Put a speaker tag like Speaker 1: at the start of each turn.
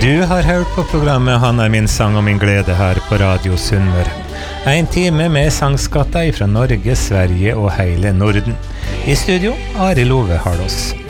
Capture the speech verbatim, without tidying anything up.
Speaker 1: Du har hørt på programmet Han er min sang og min glede her på Radio Sunnmøre. En time med sangskatter fra Norge, Sverige og hele Norden. I studio, Arild Ove Harlås.